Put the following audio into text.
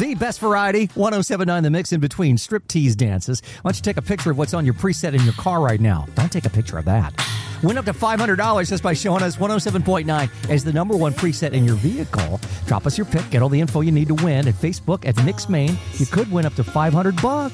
The best variety, 107.9 The Mix in between striptease dances. Why don't you take a picture of what's on your preset in your car right now? Don't take a picture of that. Win up to $500 just by showing us 107.9 as the number one preset in your vehicle. Drop us your pick. Get all the info you need to win at Facebook at Mix Maine. You could win up to $500.